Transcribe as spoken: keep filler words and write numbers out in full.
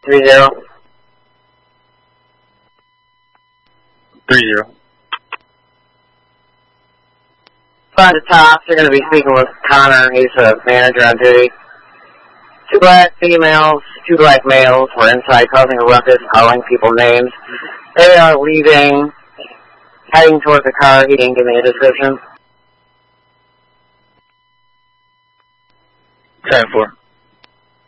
Three zero. Three zero. Find the tops. You're going to be speaking with Connor. He's a manager on duty. Two black females, two black males were inside causing a ruckus, calling people names. They are leaving, heading toward the car. He didn't give me a description. ten four.